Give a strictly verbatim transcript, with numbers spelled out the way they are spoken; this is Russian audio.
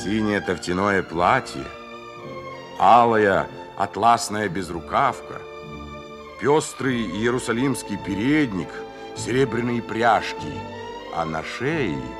Синее тофтяное платье, алая атласная безрукавка, пестрый иерусалимский передник, серебряные пряжки, а на шее